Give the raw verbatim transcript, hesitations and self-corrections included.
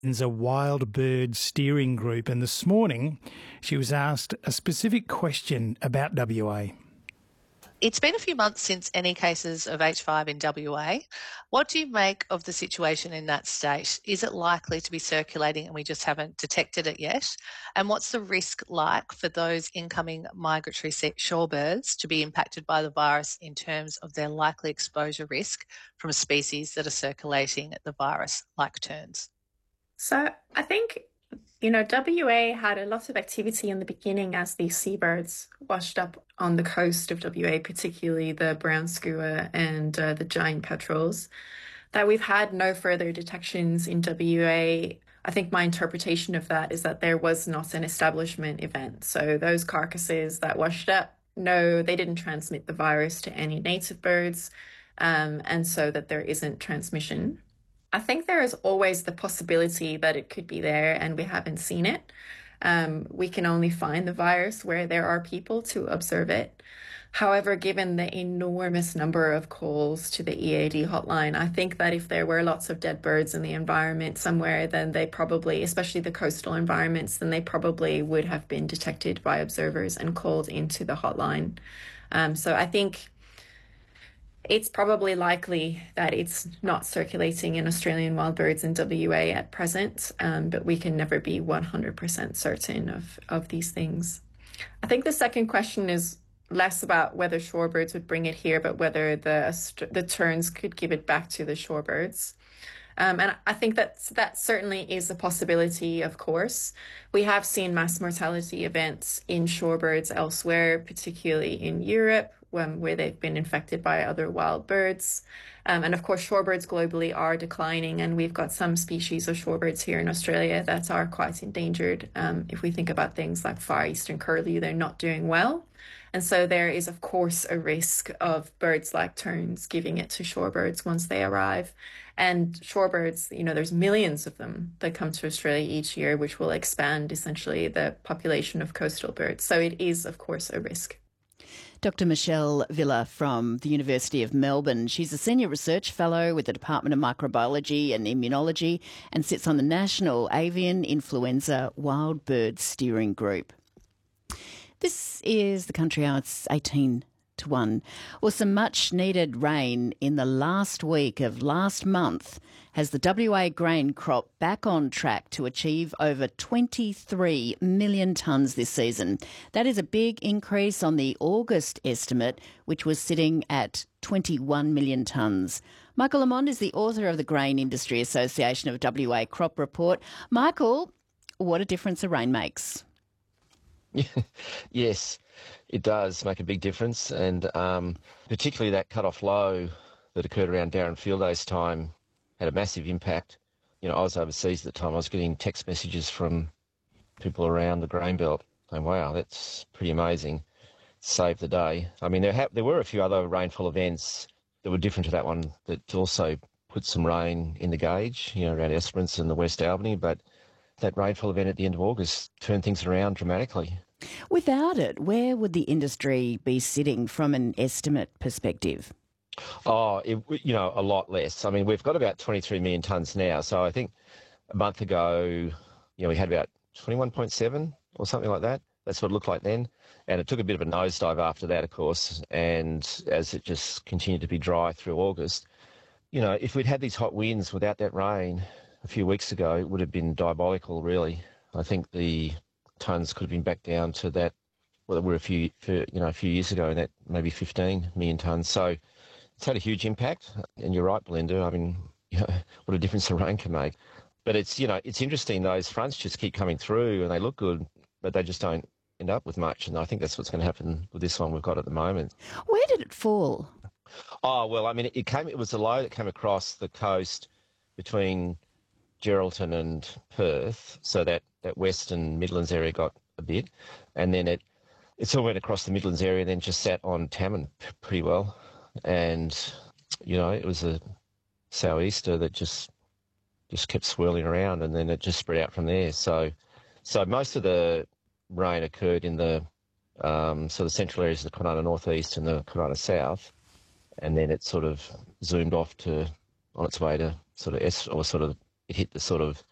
a wild bird steering group, and this morning she was asked a specific question about W A. It's been a few months since any cases of H five in W A. What do you make of the situation in that state? Is it likely to be circulating and we just haven't detected it yet? And what's the risk like for those incoming migratory shorebirds to be impacted by the virus in terms of their likely exposure risk from species that are circulating the virus, like terns? So I think, you know, W A had a lot of activity in the beginning as these seabirds washed up on the coast of W A, particularly the brown skua and uh, the giant petrels, that we've had no further detections in W A. I think my interpretation of that is that there was not an establishment event. So those carcasses that washed up, no, they didn't transmit the virus to any native birds, um, and so that there isn't transmission. I think there is always the possibility that it could be there and we haven't seen it. Um, we can only find the virus where there are people to observe it. However, given the enormous number of calls to the E A D hotline, I think that if there were lots of dead birds in the environment somewhere, then they probably, especially the coastal environments, then they probably would have been detected by observers and called into the hotline. Um, so I think it's probably likely that it's not circulating in Australian wild birds in W A at present, um, but we can never be one hundred percent certain of, of these things. I think the second question is less about whether shorebirds would bring it here, but whether the the terns could give it back to the shorebirds. Um, and I think that that certainly is a possibility, of course. We have seen mass mortality events in shorebirds elsewhere, particularly in Europe, when, where they've been infected by other wild birds. Um, and of course, shorebirds globally are declining, and we've got some species of shorebirds here in Australia that are quite endangered. Um, if we think about things like Far Eastern curlew, they're not doing well. And so there is, of course, a risk of birds like terns giving it to shorebirds once they arrive. And shorebirds, you know, there's millions of them that come to Australia each year, which will expand essentially the population of coastal birds. So it is, of course, a risk. Doctor Michelle Villa from the University of Melbourne. She's a Senior Research Fellow with the Department of Microbiology and Immunology and sits on the National Avian Influenza Wild Bird Steering Group. This is the Country Hour. It's eighteen to one. Well, some much-needed rain in the last week of last month has the W A grain crop back on track to achieve over twenty-three million tonnes this season. That is a big increase on the August estimate, which was sitting at twenty-one million tonnes. Michael Lamond is the author of the Grain Industry Association of W A Crop Report. Michael, what a difference a rain makes. Yes, it does make a big difference, and um, particularly that cut-off low that occurred around Darren Field Day's time had a massive impact. You know, I was overseas at the time. I was getting text messages from people around the grain belt saying, wow, that's pretty amazing. Saved the day. I mean, there, ha- there were a few other rainfall events that were different to that one that also put some rain in the gauge, you know, around Esperance and the West Albany, but that rainfall event at the end of August turned things around dramatically. Without it, where would the industry be sitting from an estimate perspective? Oh, it, you know, a lot less. I mean, we've got about twenty-three million tonnes now. So I think a month ago, you know, we had about twenty-one point seven or something like that. That's what it looked like then. And it took a bit of a nosedive after that, of course. And as it just continued to be dry through August, you know, if we'd had these hot winds without that rain a few weeks ago, it would have been diabolical, really. I think the tonnes could have been back down to that, well, they were a few, for, you know, a few years ago, that maybe fifteen million tonnes. So it's had a huge impact. And you're right, Belinda. I mean, you know, what a difference the rain can make. But it's, you know, it's interesting. Those fronts just keep coming through and they look good, but they just don't end up with much. And I think that's what's going to happen with this one we've got at the moment. Where did it fall? Oh, well, I mean, it came. It was a low that came across the coast between Geraldton and Perth, so that, that Western Midlands area got a bit, and then it it sort of went across the Midlands area and then just sat on Tamman pretty well. And, you know, it was a sou'easter that just just kept swirling around, and then it just spread out from there. So so most of the rain occurred in the um, sort of central areas of the Kwinana Northeast and the Kwinana South, and then it sort of zoomed off to on its way to sort of, or sort of, it hit the sort of